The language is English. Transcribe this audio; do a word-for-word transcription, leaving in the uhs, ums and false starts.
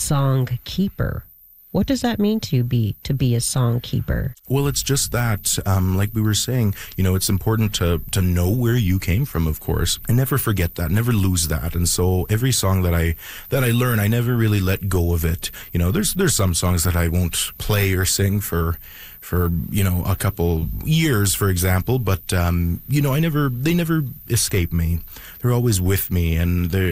song keeper. What does that mean to you be to be a song keeper? Well, it's just that, um, like we were saying, you know, it's important to to know where you came from, of course, and never forget that, never lose that. And so every song that I that I learn, I never really let go of it. You know, there's there's some songs that I won't play or sing for for you know a couple years, for example, but um, you know, I never they never escape me. They're always with me, and they